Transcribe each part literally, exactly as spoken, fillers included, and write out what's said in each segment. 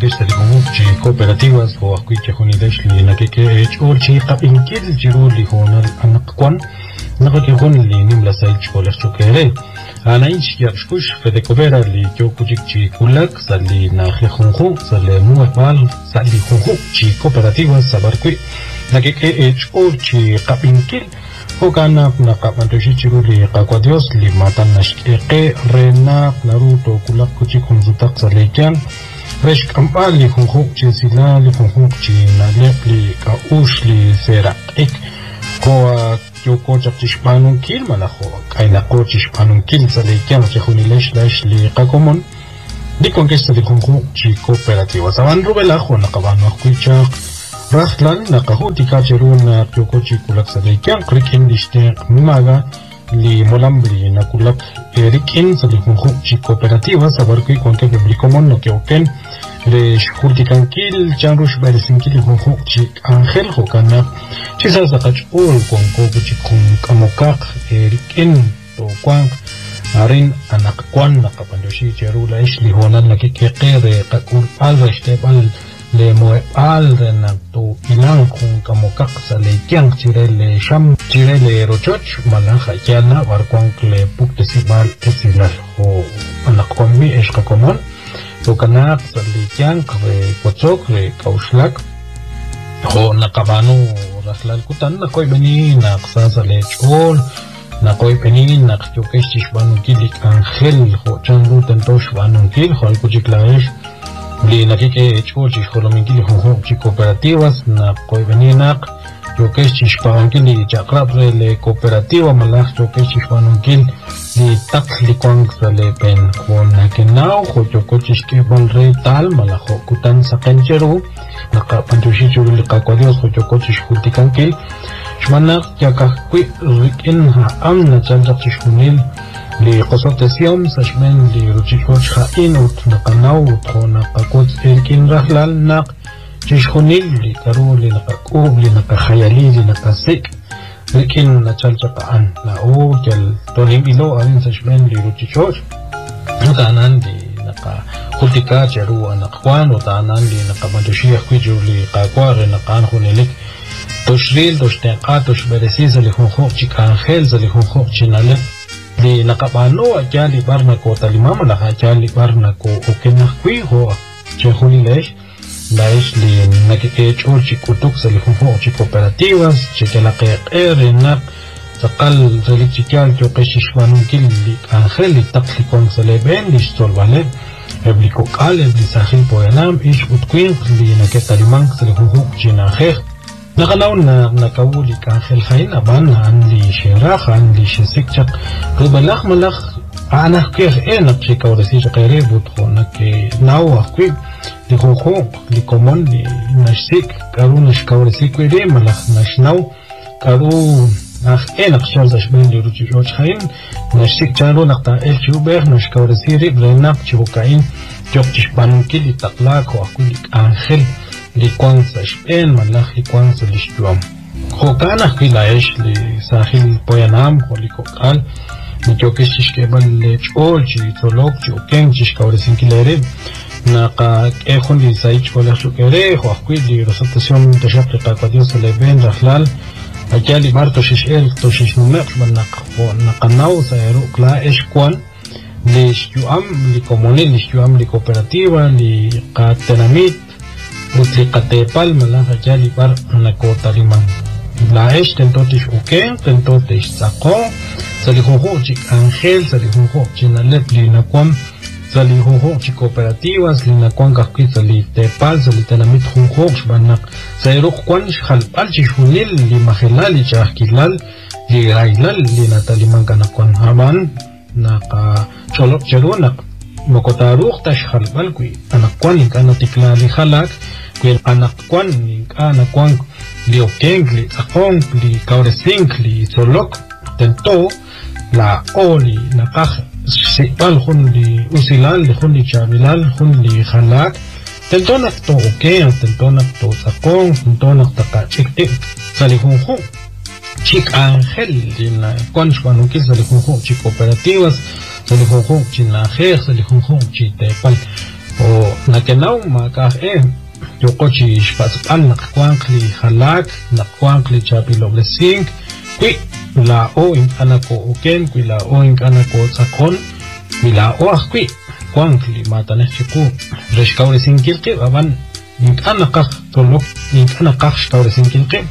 conquista de muchas cooperativas o acuiche junidesh li na que que hecho chi qabin kid jiru li hona anqwan naqati hon li nimla saich kolas chukere ana inch yashkush fede coopera li yo kujik chi kulak sali na khunkhu sale muwal sali khunkhu chi cooperativas sabarkui na que que hecho chi qabin kid Hokana na kapantoshi chiruli kakwadios li matan nashke rena naruto kulak kuchi kunzutak salekian resh kampal li khunkhuk chi sila li khunkhuk chi nalep li kaush li sera ek koa kyoko chak chishpanun kil malaho kaina ko chishpanun kil salekian chi khunilesh lash li kakomon di conquista li khunkhuk chi cooperativa saban rubelajo nakabano akwichak Rahlan nakahuti kacheruna kyokochi kulak salekian krikin diste maga li molambri na kulak erikin salihunhu chi cooperativa sabarkui konke publikomon no kyoken le shkurti kankil chanrush barisinkil hunhu chi angel hokana chisa zakach ol konko chi kun kamokak erikin to kwang arin anak kwan nakapandoshi cherula ish li honan nakikere kakul alreshte bal le moe al na tu ilang kung kamokak sa le kyang chirele sham chirele rochoch malanja yana barkwang le puk de sibal esilal o anakombi eshka komon to kanak sa le kyang kwe kotsok le kauslak o nakabano raslal kutan na koy beni na ksa sa le chol na koy beni na kyokesh tishbanu kilik angel ho chanru tentosh banu kil ho alkuchiklaesh li nakike chochi kholominkili ho chi cooperativas na koibeninaq yokesh chishpankili chaqrabre le cooperativa malaj yokesh chishpanunkil li takli kwang sale pen kona kenau ho yokochish ke balre tal malajo kutan sakencheru naqa pantushi churu li qakwadios ho yokochish hutikankil shmanak yakakwi rikin ha amna chanjaq chishunil li qosotesium sashmen li ruchichoch khain ut naqanaw ut khona qakut elkin rahlal naq chishkhunil li karu li naqakub li naqakhayali li naqasik lekin nachalchaqan la o jal tolim ilo arin sashmen li ruchichoch utanan li naqa khutika charu anaqwan utanan li naqamantushi khwijur li qaqwa naqan khunilik toshril doshtenqa toshberesis li khunkhuk chikangel li khunkhuk chinale li nakabano ajali barna ko talimama la ajali barna ko okena kui ho chehunilesh laish li nakike chorchi kutuk sali ho chi cooperativas chekela qeqerena taqal zalichikyal yo qeshishwanun killi angeli taqlikon saleben li stolvale ebliko qal ebli sahil poyanam ish utquin li naketaliman sali ho chinajeh نقلون نكولي كان خل خين أبان عن لي شراخ عن لي شسكتك قبلخ ملخ أنا كيف إيه نبشي كورسيج قريب بدخون كي ناو أخوي لخوخو لكمون لي نشسك كارو نش كورسيج قريب ملخ نشناو كارو أخ إيه نقشر زشبين لي روجي روج خين نشسك جارو نقطع إيه شوبير نش كورسيج رينا بشوكاين جوك تشبانون كي لي تقلاك وأخوي لك آنخل لكوان ساشبين ملاخ لكوان سلشتوام خوكانا كيلايش لساحل بويانام خوليكو قال نجوكيش كيبال لچول جي تولوك جي وكين جيش كورسين كيلاريب ناقا كيخون لي سايج كولاشو كيري خوخوي لي رسطاسيون تشاقلقا قديوس لبين رخلال أجالي مارتو شيشيل توشيش نمق من ناقا ناو سايرو كلا إيش كوان لشيوام لكوموني لشيوام لكوبراتيوا لقاتناميت Utliqatepal malaja jali bar nakotaliman laesh tentotish uken tentotish saqo salihuhu chik angel salihuhu chinalep linakwam salihuhu chik cooperativas linakwam kakki salitepal salitenamit huhu shbanak sayruk kwan shhalpal chishunil limajelal lichahkilal lirailal linataliman kanakwan haman naqa cholok cherunak mokotaruk tashhalpal kui anakwan kana tiklali halak que anakwan ni anakwan li okeng li akong li kauresink li solok tento la oli nakah sipal hun li usilal li hun li chabilal hun li khalak tento nak to okeng tento nak to sakong tento nak takachik salihunhu chik angel li na konshwanu ki salihunhu chik cooperativas salihunhu chinajer salihunhu chitepal o nakenau makah e yokochi shpatpan nakwankli halak nakwankli chapiloblesing qui la o inkanako uken qui la o inkanako tsakon qui la o qui kwankli matanechiku reshkaure sinkilke aban inkanakah tolok inkanakah shkaure sinkilke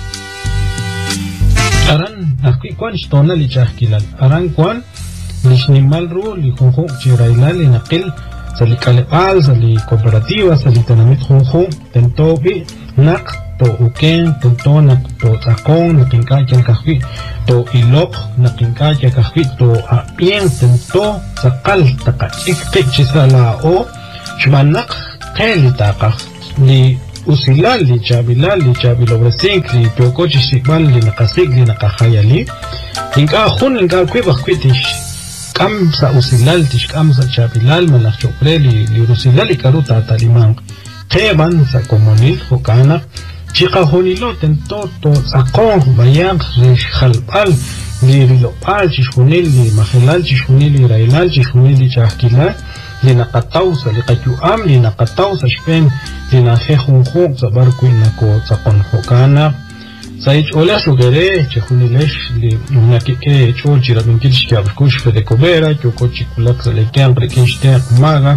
aran akui kwan shtona li chahkilan aran kwan lishnimal ru li junjun chirailal li naqil sali kalipal sali cooperativa sali tanamit junjun tento bi nak to uken tento nak to takon nakinka kahwi to ilok nakinka kahwi to apien tento sakal takachik chisala o shmanak qeli taqa li usilal li chabilal li chabilobresink li piokochi sikbal li nakasik li nakahayali inka hun inka kwibak kwitish kam sa usilal tish kam sa chabilal malak chopre li li usilal ikaruta talimang keban sa komunil hukana chika hunilo tento to sakon bayang rish khalpal li rilopal chishunil li mahilal chishunil li railal chishunil li chahkilal li nakatausa li kakyuam li nakatausa shpen li nakejunjun sabarkuin nako tsakon hukana saich ola sugere chehunilesh li nakike chol chirabinkil shkiabkush fede kobera kyoko chikulak salekian prekinshten maga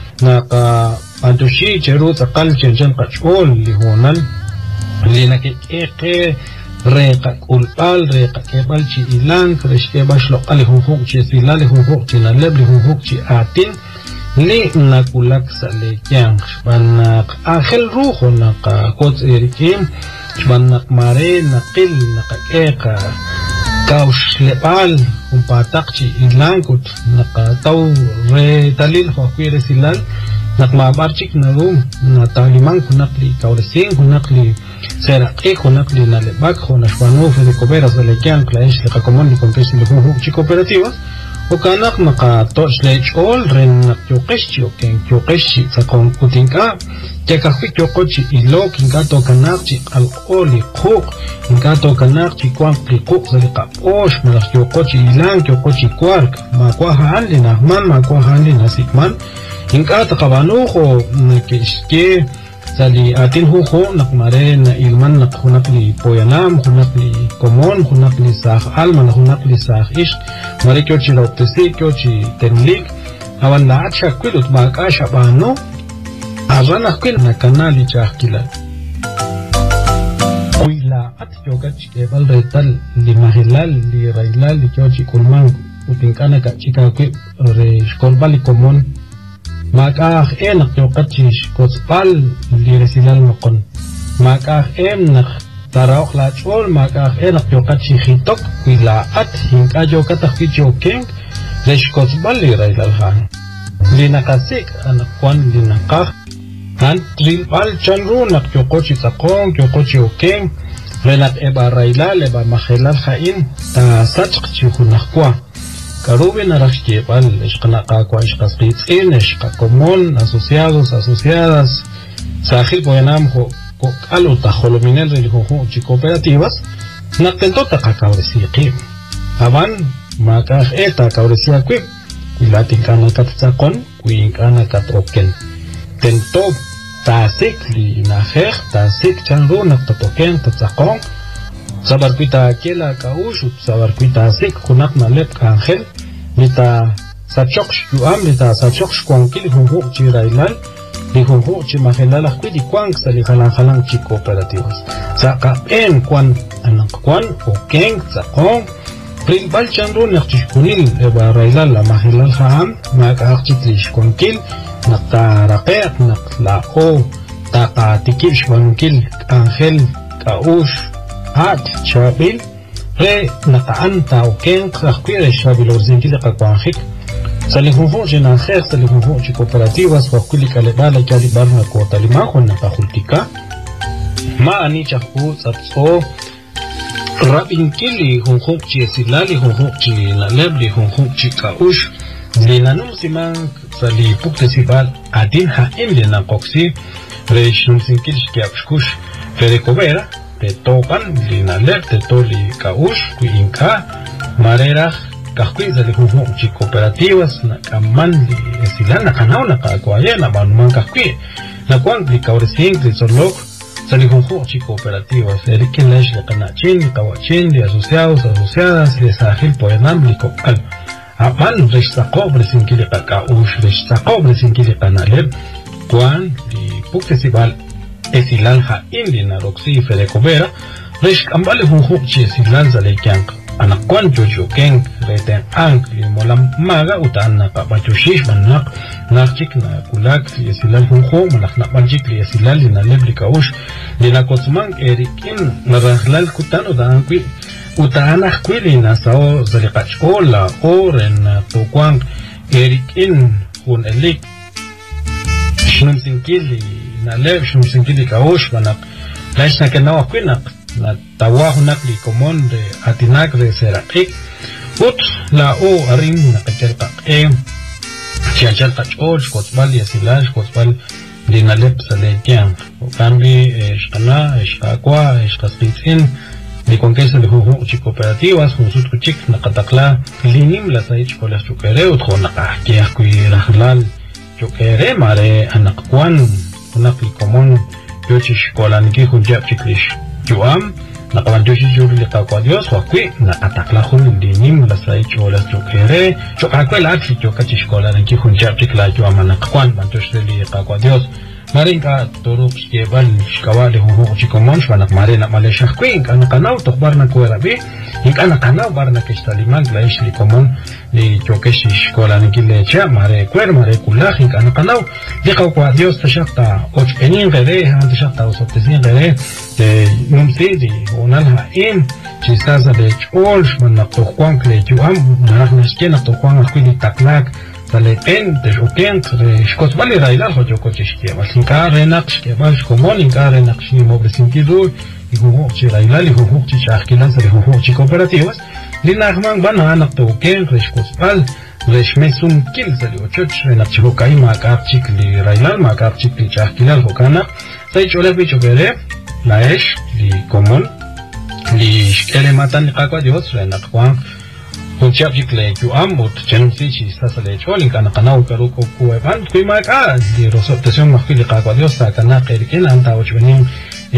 naka antoshi cheru tsakal chenchan kachol li honal li nakike reqa kulpal reqa kebal chi ilan kreshke bashlo ali hunjun chi silali hunjun chi naleb li hunjun chi atin li nakulak salekian banak angel rujo naka kots erikim banak mare nakil nakakeka kaush lepal un patakchi ilankut nakataw re talil huakwire silal nakmabarchik narum nataliman kunakli kauresin kunakli seraqi kunakli nalebak hunashwanu fede coberas salekian klaish li kakomon li kompesi li hunjun chi cooperativas وكانك مقا توشليش أول رن يوقشي وكين يوقشي سكون كوتينكا تكاخي يوقشي إلو كينكا تو كناقشي الأولي خوك كينكا تو كناقشي كوان قيقوق زلقا أوش ملخ يوقشي إلان يوقشي كوارك ما كواها عندنا من ما كواها عندنا سيكمان كينكا تقبانوخو كيشكي sali atin hujo nakmare na ilman nak hunakli poyanam hunakli komon hunakli sah alman hunakli sah ish mare kyochi roptesi kyochi tenlik awan la acha kwilut baka shabano azana kwil na kanali chahkila kuila at yogachi kebal retal li mahilal li railal li kyochi kulman utinkana ka chika kwi re shkolbali komon makah enak yokachish kospal li resilal mokon makah enak tarawk lachol makah enak yokachi hitok ila at hinka yokata hichokeng resh kospal li railal han li nakasik anak kwan li nakah han tril pal chanru nak yokochi sakong yokochi okeng renak eba railal eba mahelal hain ta sachq chihunakwa Karuben Arachkepal, Eskanaka, Quashkasquits, en Escacomón, asociados, asociadas, Sahil Poyanam, Aluta, Jolominel, Religión, Cooperativas, Natentota Cacabresiaki, Aban, Macaj Eta, Cabresiaqui, Quilatincana Catzacon, Quincana Catoken, Tento, Tasik, Linajer, Tasik, Chanruna, Tatoken, Tazacon, Sabarquita Akela Kaush, Sabarquita Sik, Kunak Malep Angel, Mita Sachoksh, Yuam, Mita Sachoksh, Quankil, Hunhu, Chirailal, Lihunhu, Chimahelala, Quidi Quank, Salihalan Halang, Chi Cooperativas. Saka En Quan, Anakwan, Okeng, Zakong, Prin Balchandru, Nachishkunil, Eva Railal, La Mahelal Ham, Maka Chitlish Quankil, Natarapet, Naklao, Taka Tikish, Wankil, Angel, Kaush, Hat Chabil, Re Nataanta o Ken, Krakwire Chabil or Zintil Kakwanhik, Salihunhu Jenajer, Salihunhu Cooperativas, Wakuli Kalebala, Kalibarna Kotalimaho, Nakahultika, Ma Anichahu, Satso, Rabin Kili, Hunhukchi, Silali, Hunhukchi, Nalebli, Hunhukchi Kaush, Linanum Siman, Sali Puktesibal, Adin Haemlina Coxi, Reshun Sinkilski Abskush, Fedecovera, te topan linalek te toli kaush kuinka marera kahkuiza li huhu chi cooperativas na kaman li esilana kanao na kakuaya na manuman kahkui na kwan li kauresing li zorlok sa li huhu chi cooperativas erikin lesh li kanachin li kawachin li asociados asociadas li sahil poenam li kopal aman resh saqo bresinki li kakaush resh saqo bresinki li kanaleb kwan li puk festival esilal ha indi na roxi fedecovera resh kambali huhu chi esilal za le kyank anak kwan jojo keng reten ang li molam maga utan na kapachushish manak nakchik na kulak li esilal huhu manak na panchik li esilal li na lebli kaush li na kotsumang erikin na rahlal kutan udan kui utanak kui li na sao zalikach ola oren na tokwang erikin hun elik shnum sinkili na leb shnum sinkili kaush manak laish na kenawa kui nak na tawaho nakli komon de atinak de serakik ut la o arin na kachalkak e chiachalkach o shkotzbal yasilal shkotzbal dinalep salekian o kambi eshkana eshkakwa eshkaskitzin li konkesa li huhu chi cooperativas hunsut kuchik nakatakla linim la saich kolas chukere utjo nakahkiah kui rahlal chukere mare anakwan nakli komon yochish kolaniki hunjab chiklish Juam, nakamanjoshi juri li kakwa Dios, wakwi nakataklahun linim la sai cholas chokere, chokakwe latli chokachishkola nki hunjab chikla juama nakakwan manjoshi li kakwa Dios. Marinka toruk skebal shkawali huhu chikomon shwanak marina male shakwi inka nakanaw tokbar na kuwerabi, inka nakanaw bar na kishtalimag la ish li komon li chokeshi shkola nki lecha mare kwer mare kulak inka nakanaw li kakwa Dios tashakta och enin gere, han tashakta usoptezin gere, numsidi unalha in chisaza de chol shman naktokwang le juam narak nashke naktokwang akwili taklak Salepen, de Joken, Shkosbali Raila, Hojokochishke, Vasinka, Renakshke, Vashkomon, Inka, Renakshi, Mobesinkidu, Ihuchi Raila, Ihuchi Shakilan, Ihuchi Cooperativas, Linahman, Banana, Token, Reshkospal, Reshmesum Kills, Church, Renakchihokai, Makarchik, Raila, Makarchik, Shakilan, Hokana, Saicholevich Ogere, Laesh, Li Common, Li Elematan, Aqua Dios, Renakwan. Kunchapjik le juam ut chenumsi chi sasale cholin kana kana ukaru ko kueban kuimak a di rosotación mahkili kakwa Dios ta kana qerikin anta ochbenim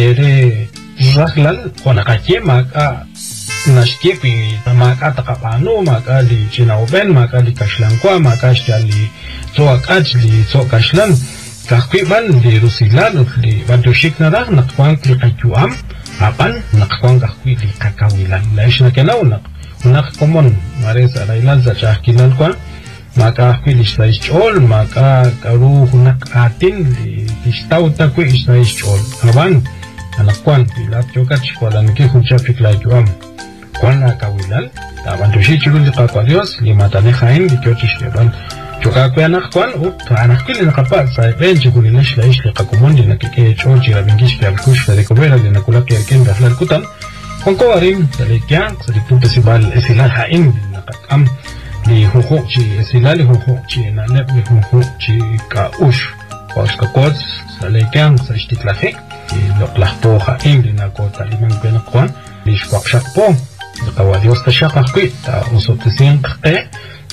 ere rahlal kona kache maka nashke pi maka takapano maka li chinauben maka li kashlankwa maka shali zoakach li zokashlan kakwiban li rusilan ut li bantoshik narah nakwan li kajuam apan nakwan kakwi li kakawilan la ishna kenau nak Nak komon mares arailan sa chahkilan kwa maka kwilish sa ischol maka karu hunak atin istauta kwe isna ischol aban anakwan pilat chokat shkola niki hunchapik la juam kwan na kawilal taban toshi chulul di kakwa Dios li matane khain di kyochish leban choka kwe anakwan ut anakwili nakapat sa ben chikulilash la ish li kakumon di nakike chol chira bingish kya bikush fedecovera li nakulak yerken dahlal kutan Kongko arim salikyang salipun festival esilal hain nakakam li huhu chi esilal li huhu chi nalep li huhu chi kaush kaush kakots salikyang salishtiklahik li loklahpo hain li nako talimang benakwan li shkwakshakpo li kawadios tashak kwi ta usoptesin kke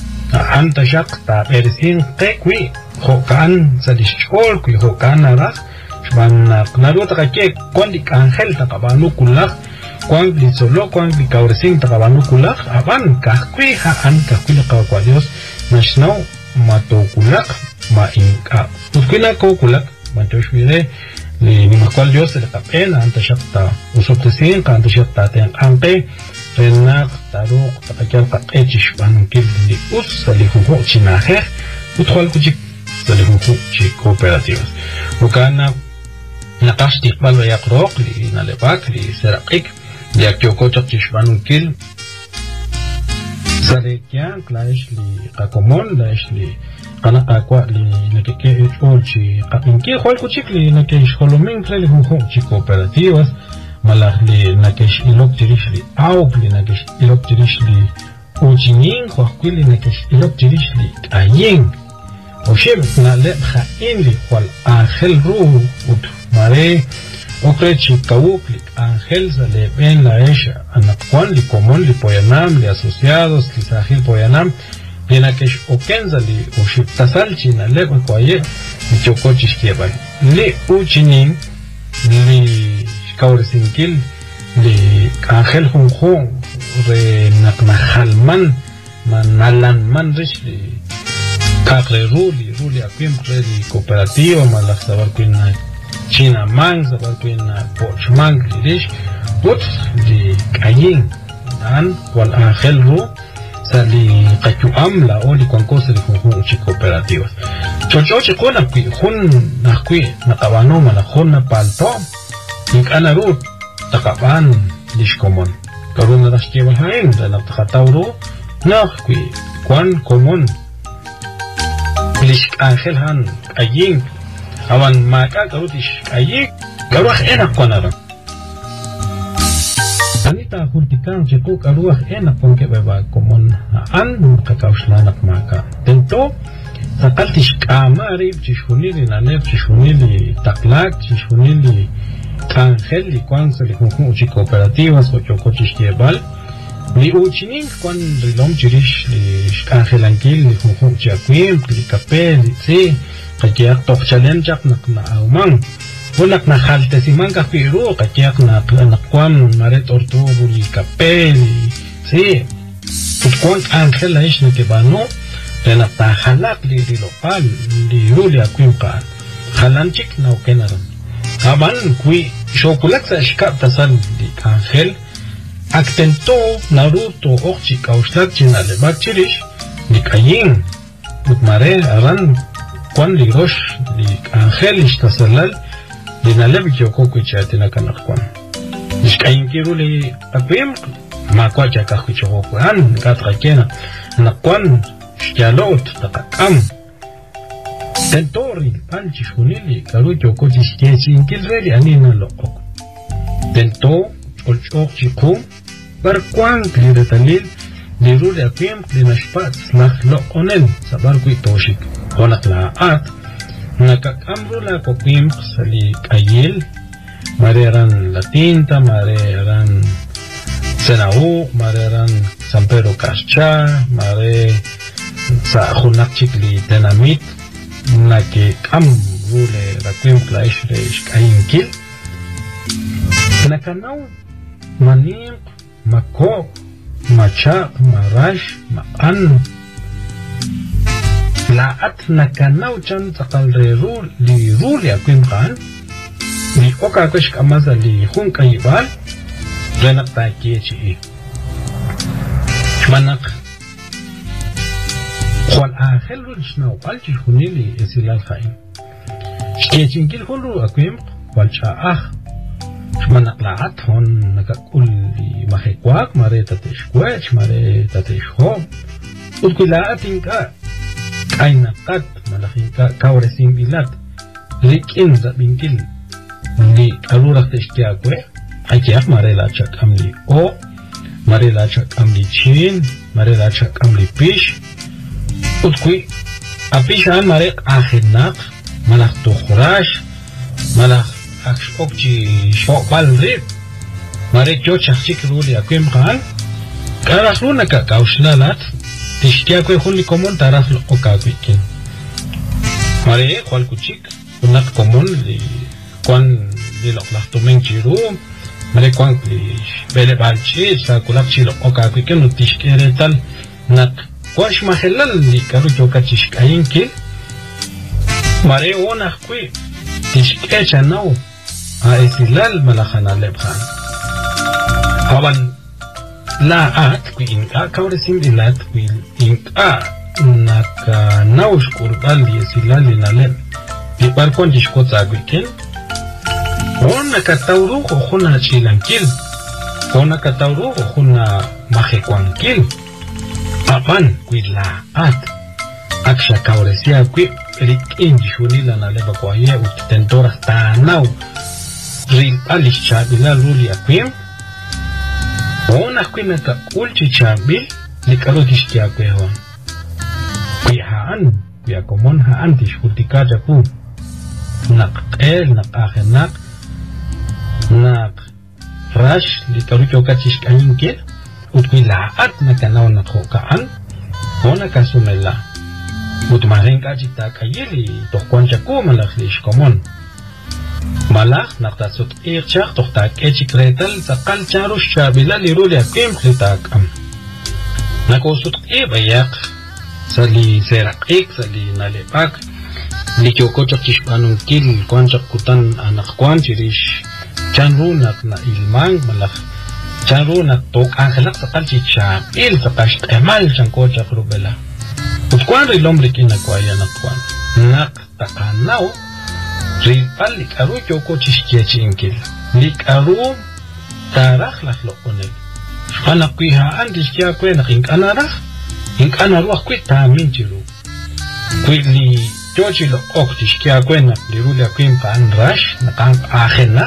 an tashak ta perisin kwe kwi hokan salishchol kwi hokan narak shban naruta kake kondik angel takabanu kulak Kuang li solo kuang li kauresing takabanu kulak aban kakwi haan kakwi lakakwa Dios nashnaw mato kulak ma inka utkina ko kulak mantoshwire li nimakwal Dios le kapena anta shakta usoptesin ka anta shakta ten anke renak taruk takakyal kakechish banukil li us li huhu chinahe utkhwal kuchik li huhu chi cooperativas ukana nakashtikbal wayakrok li nalepak li serakik Ya kyoko chakchishbanun kil Sarekian klaish li kakomon laish li kana kakwa li nakeke echol chi kapinki khol kuchik li nakesh kholomin kle li huhu chi cooperativas malah li nakesh ilok tirish li auk li nakesh ilok tirish li ujinin khokwi li nakesh ilok tirish li ayin Oshem na lep khain li khwal akhel ruhu ut mare okre chikawuplik ángel sale ven la esha anakuan li común li poyanam li asociados li sahil poyanam bien akesh okenza li ushiptasal china le kwaye ni chokochis kiebal li uchinin li kauresinkil li ángel junjun re naknahalman manalan man rish li kakre ruli ruli akwim li cooperativa malak sabar kwina China mang sabar kwina poch mang lish put li kayin dan wal ángel ru sali kachu amla o li konkosa li junjun uchi cooperativas chocho chikona kwi hun nakwi nakawano mala hun na palto nik anaru takaban lish komon karuna dashkiwal hain da naktakatawro nakwi kwan komon lish ángel han kayin awan maka karutish kayin garuah enak konara anita kultikan chiku garuah enak kon ke beba komon an kakauslanak maka tento takaltish kamari chishunili naner chishunili taklak chishunili ángel li kwanza li junjun uchi cooperativas o chocochis kiebal li uchinin kwan rilom chirish li ángel ankil li junjun uchi akwim li kapel li tsi kakiak tokchalen chak nak na aumang unak na halte siman kapiru kakiak na nakwam maret orturu li kapel li tsi kwan ángel la ish na kibano renak ta halak li rilopal li ruli akwim ka halanchik na ukenaran aban kui shokulak sa shkap tasal li ángel actentó Naruto ochi kaushlat chinale bakchirish li kayin utmare aran kwan li rosh li ángel ishtasalal li naleb kyoko chatina kanakwan ishkayin kiru li akwim makwa chaka kuchoko an gatra kena nakwan shkyalot takakam tentori panchi shunili karu kyoko chishkesi inkilreli anina lokok tento olchok chiku bar kwan kli detalil li ruli akwim kli nashpat slach lo onen sabar kui toshik onak la at nakakamru la kokwim sali kayil mareran la tinta mareran senau mareran San Pedro Cascha mare sa hunak chikli tenamit na ke kam rule la kwim klaish reish kayinkil nakanau manim makok machak marash maan laat nakanau chan takal reru li ruli akwim khan li oka kash kamaza li hun kayibal renak takiyechi manak kwal ángel rishnaw alchi hunili esilal khaim shkechinkil hulu akwim kwal chaah manak laat hon nakakul li mahikwak mare tateshkwech mare tateshho utkulat inka kainakat malahinka kawresin bilat rikin zabinkil li alurak teshkiakwe akiak mare la chak amli o mare la chak amli chin mare la chak amli pish utkui apishan mare ahinak malak tukhrash malak aksh okchi shokbal rib mare kyo chakchik ruli akwim khan karasluna ka kaushnalat tishkia kwe khuli komon taraslo okakwikin mare kwal kuchik unak komon li kwan li loklak tumen chiru mare kwan li bele balchi sa kulak chilo okakwikin utishkere tal nak kwash mahelal li karu choka chishkayinkil mare onak kwe tishkecha nau a esilal malakhan alebkhan awan la at kwi inka kawresim ilat kwi inka naka naush kurbal li esilal inaleb di barkon dishko tsagwikin ona katawru khuna chilankil ona katawru khuna mahekwankil apan kwi la at aksha kawresia kwi rikin dishunila naleba kwa ye utitentora tanau ril alish chabila ruli akwim ona kwina ka ulchi chabil likaro dishki akwe hon kwi haan kwi akomon haan dish kultika japu nak el nak akhenak nak rash li karu chokachish kaninkel utquila at na kanao na khokaan ona kasumela utmaren kachita kayeli tohkwancha ko malaklish komon malak naktasut irchak tohtak echikretal sakal charush shabila liruli akim khitak am nakosut ibayak sali serak ik sali nalepak li chokochak chishpanun kil kwanchak kutan anak kwan chirish chanrunak na ilmang malak chanrunak tok angelak sakal chicha il sakash emal chankochak rubela utkwan rilomri kinakwaya nakwan nak takanao ripal likaru choko chishkiachi inkil likaru tarach las lokonel shpana kuiha andishkia kwe nak inkanarach inkanaruach kwe tamin chiru kwe li chochi lo ok chishkia kwe nak lirulia kwe imkaan rash nakang ajena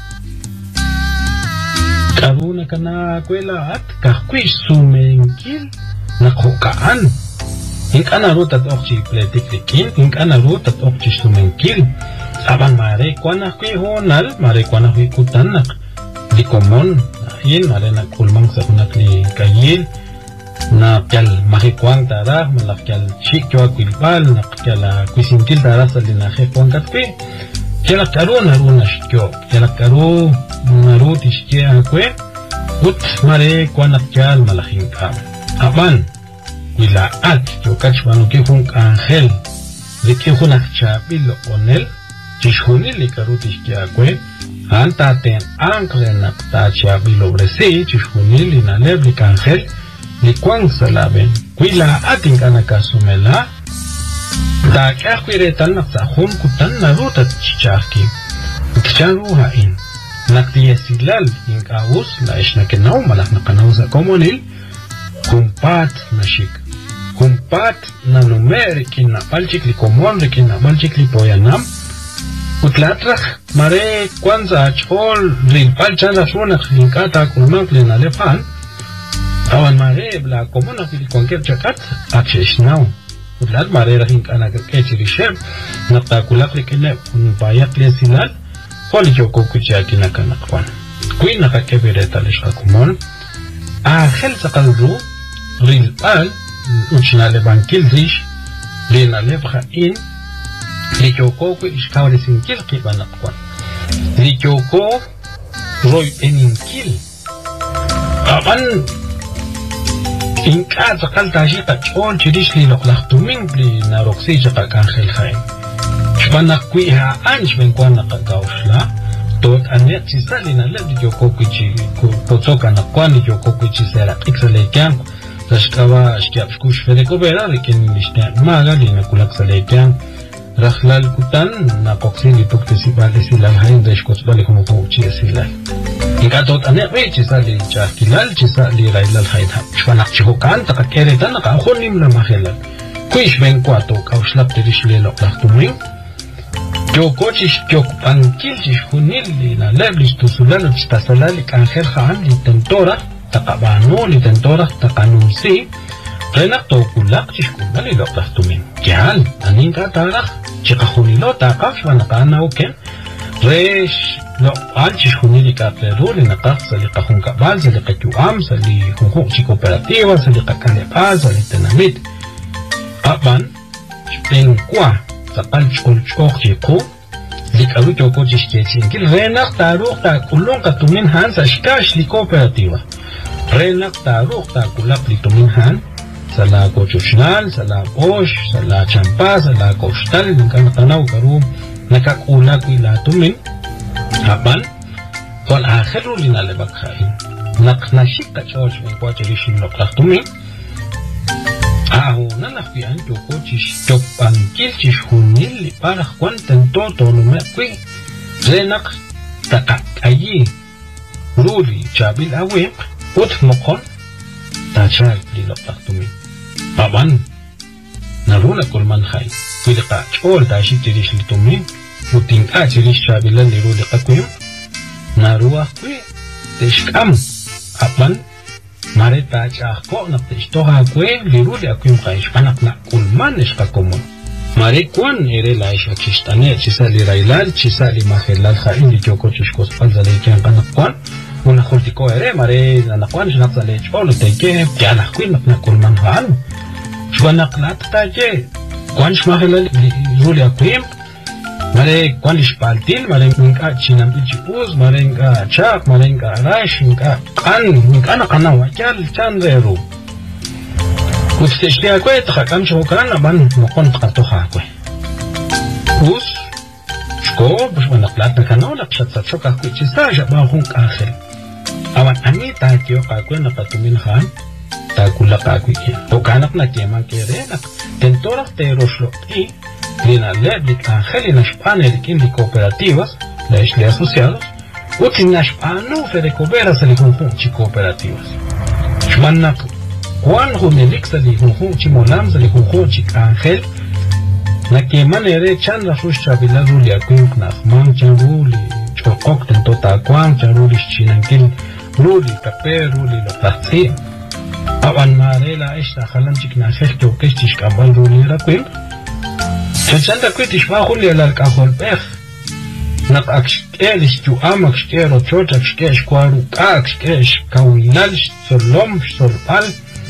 karuna kana kwe la at kakwe sumenkil nakhokaan inkanaru tat ok chi pletiklikin inkanaru tat ok chi sumenkil aban mare kuana kwe honal mare kuana kwe kutanak di komon yin mare na kulmang sa kunak li kayil na kyal makikwang tara malak kyal chikyo kwilpal na kyal kwisintil tara sa linahe kwang katpe kyal karu naru na shikyo kyal karu naru tishkya kwe ut mare kuana kyal malaking kam aban wila at yo kachwano ke kung angel de ke kunak chapilo onel chishuni li karutis kia kwe anta ten ankle na tacha bilobresi chishuni li na lebli kangel li kwang salaben kwila ating anakasumela ta kya kwire tan naksa hum kutan na ruta chichaki kicharu hain naktiya silal inka us la ishna kenau malak na kanauza komonil kumpat na shik kumpat na numeri kina palchik li komon li kina palchik li poyanam utlatrach mare kwanza chol rin palchan la shona khinkata kulmak le na lefan awan mare bla komona fili konker chakat aksheshnau utlat mare rahin kana ke chirishem nata kulak le kene un bayak le silal holi joko kucha kina kana kwan kuin naka kebere talish komon a khel saqalru rin pal uchna le bankil rish le na lefha in Lichoko kwe ishkawre sinkil ki banakwan. Lichoko roy eninkil. Aban inka zakal tashi ka chon chirish li loklak tuming li na roksi jaka kankhel khain. Shbanak kwe ha anj benkwan nakagawshla. Tot anet chisa li na le lichoko kwe chi potsoka nakwan lichoko kwe chi serak iksalekyan. Tashkawa ashkiab shkush fereko bera lekin lishtan maga li nakulak salekyan. Rakhlal kutan na koksin lituk tesibal silal hain deshkos balik mo puchi silal. Ikatot ane we chisa li chakilal chisa li railal hain ha. Shwanak chihokan taka keretan naka akhonim la mahelal. Kuish ben kwato kaushlap terish li loklak tuming. Joko chish jok pankil chish hunil li na leblis tusulal chistasalal li kanjer haan li tentora taka bano li tentora taka numsi. Renak to kulak chishkuna li loklak tuming. Kyan aning katarak chikahunilo takak shwanakana uken resh lo al chishunili kapleru li nakak sa li kahungkabal sa li kakyuam sa li hungkuk chikooperativa sa li kakalepal sa li tenamit aban shpenkwa sa kalchkolchok chiko li karuchoko chishkechingil renak taruk ta kulong katumin han sa shkash li kooperativa renak taruk ta kulak li tumin han sala kochushnal, sala posh, sala champa, sala koshtal, nangkan tanaw karu nakakula ko ilatumin haban kung akhero linalabag kain naknashik ka chorch may kwa chirishin loklak tumin aho na nakpian joko chish jok pangkil chish hunil li parah kwan tento tolume kwi renak takak ayi ruri chabil awek ut mokon tachal li loklak tumin aban naruna kulman khay kulika chol tashi chirish li tumin uting ka chirish chabilan li ruli kakwim naruah kwi tishkam aban mare tachah ko na tishtoha kwe li ruli akwim kaish panak na kulman ishka komon Mare Kwan ere la isha chistane, chisali railal, chisali mahelal, haili joko chishkos palzale kian kanakwan, una hortico ere, mare nanakwan, shnakzale cholo teke, kianakwin naknakulman haan. Shwanaklat taje, Kwan shmahelal ruli akwim, mare Kwan ishpaltil, mare nka chinam ichipuz, mare nka chak, mare nka rash, nka kan, nka nakana wakal, chanderu. Utsteshia kwe takam shokan aban mokon takatoha kwe. Us shko bishwan naklat nakano nakshat shoka kwe chisa jaba hung akhel. Awan ani takyo kakwe nakatumin khan takula kakwe kya. To kanak na kema kere nak tentorak te roslo i lina le lik akhel inashpane likin li cooperativas la isle asociados utin nashpanu fede coopera se likunjun chi cooperativas. Shman nak Juan Junelik sali junjun chimolam sali junjun chik Ángel na que manere chan la fush chavila ruli akunk na man chan ruli chokok tento ta kwang chan ruli chinankil ruli kape ruli lo tatsi awan mare la esta khalan chik na khel to kesh kambal ruli ra kwin chan da kwit ishma khuli la ka khol pekh na akshkel chu amak shkero chochak shkesh kwaru ak shkesh kaunal solom solpal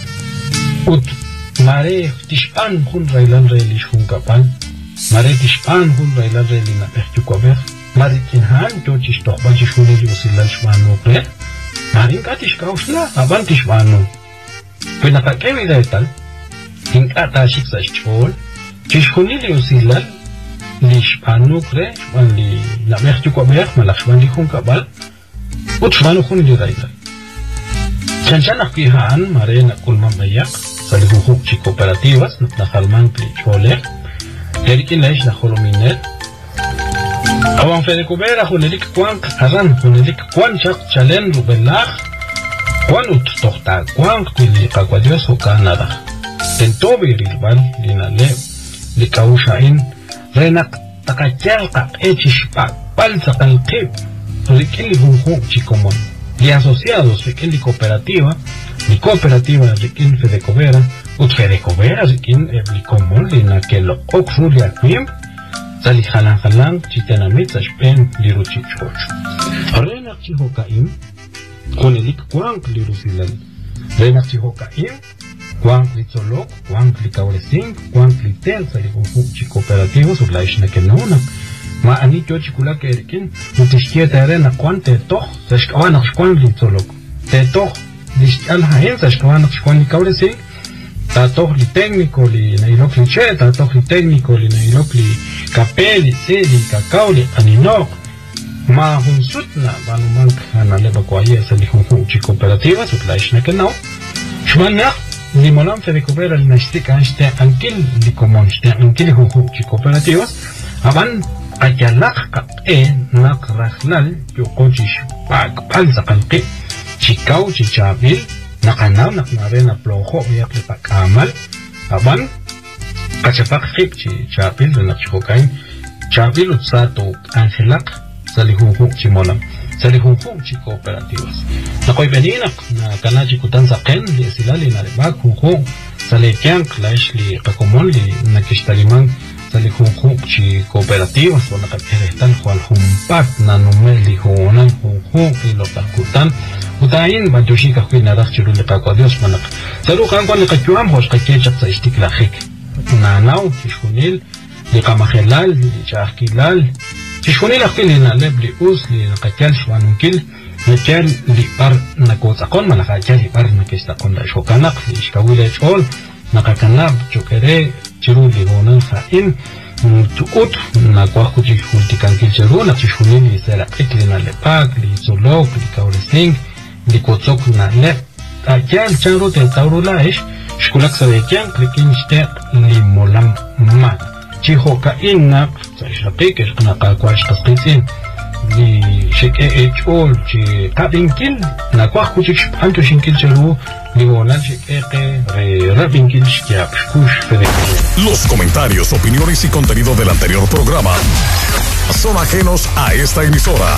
Ut mare tishpan hun railan reili hun kapan mare tishpan hun railan reili na pechtu kober mare kinhan to chisto ban chishune li usilal shmanu pre mare ka tishkausla aban tishmanu pena ka ke vida tal in ata shiksa chol chishune li usilal li shmanu pre ban li na pechtu kober malashwan li hun kabal ut shmanu hun li railan chanchan akihan mare na kulman bayak salihuhu chi cooperativas na halman pli chole erikin laish na holominel awan fede kubera hunelik kwan karan hunelik kwan chak chalen rubelach kwan ut tohta kwan kuli kakwadios ho kanada tentobi rilbal linale likaushain renak takachal ka echishpa palsa kalqib rikin lihuhu chi komon li asociados rikin li cooperativa Li cooperativa rikin fedecovera, ut fedecovera rikin eblicomon lina que lo okfuli akwim, sali halan halan chitenamit sashpen liru chichocho. Renak chihokaim, konelik kwank liru silal. Renak chihokaim, kwank li tzolok, kwank li kauresing, kwank li tel sali hunfuk chi cooperativa sur la ishna que nona. Ma ani yo chikula que rikin, utishkieta rena kwante toch, sashkawanak shkwan li tzolok. Te toch, Al haenza shkawan shkwan kaure sing ta toch li técnico li nailok li che ta toch li técnico li nailok li kapeli seli kakauli aninok ma hunsutna banumank anale bakwaye sali hunhu chi cooperativa sut la ishna kenau shmanak li molam fe recupera li nashtik anste ankil li komon ste ankil hunhu chi cooperativas aban ayalak ka e nak rakhlal yuqochish bag palza qalqi Chikau chichabil nakanaw naknare na plojo yakli pakamal aban kachapak khip chichabil na chhokain chabil utsato angelak salihunhu chimolam salihunhu chi cooperativas nakoy benina na kanachi kutan saqen li silali na lebak hunhu salekian clash li qakomon li nakishtaliman salihunhu chi cooperativas wala kaphetan khwal humpat na numeli honan hunhu pilotakutan Utayin bantushi ka kwina rak chiru li kakwa Dios manak. Saru kan kwa ni kakyuam hos kakechak sa istiklahik. Nanaw, tishkunil, li kamahelal, li chahkilal. Tishkunil akil li naleb li us, li nakatyal shwanunkil, nakyal li par nakotsakon, malakatyal li par nakistakon da shokanak, li ishkawila chol, nakakanab, chokere, chiru li honan hain, tuut, nakwakuchi hultikankil chiru, nakishkunil li selakik, li nalepak, li zolok, li kauresing, Likotsok na le ayan chanro te tauro laish shkulak sabekian klikin ste limolam ma chihoka inna sashapik na kakwash tasqisin li sheke echol chi kabinkil na kwakuchik anto shinkil charu ligolan sheke re rabinkil shkiap shkush fede. Los comentarios, opiniones y contenido del anterior programa son ajenos a esta emisora.